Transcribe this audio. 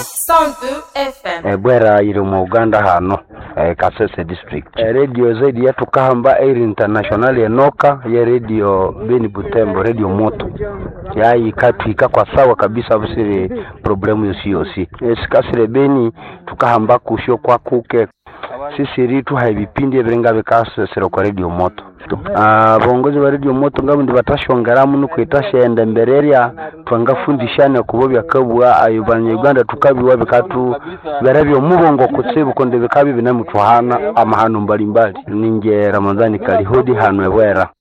102 FM. Bwera iri mu Uganda hano Kasese district. Radio zaidi yetu kahamba Air International enoka ya radio Beni Butembo radio moto. Yayi katwika kwa sawa kabisa busiri problemu yosi. Sikasire Beni tukahamba kusho kwa kuke. Sisi ritu haibipindi ebirenga bikasesero kwa radio moto. Bongozi wa radio moto ngabu ndi batashongera muno kwitasha ende mbereria twangafundishane kubobya kabwa ayubanye Uganda tukabiwa bikatu barabyo mubongo kutsibu konde bikabi binamutwahana amahano mbalimbali ninge Ramadhani Kalihudi hano Bwera.